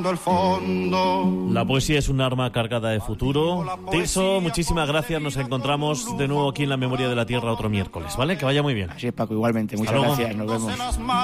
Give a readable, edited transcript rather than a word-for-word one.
La poesía es un arma cargada de futuro. Tirso, muchísimas gracias. Nos encontramos de nuevo aquí en La Memoria de la Tierra otro miércoles, ¿vale? Que vaya muy bien. Así es, Paco, igualmente. Muchas gracias. Nos vemos.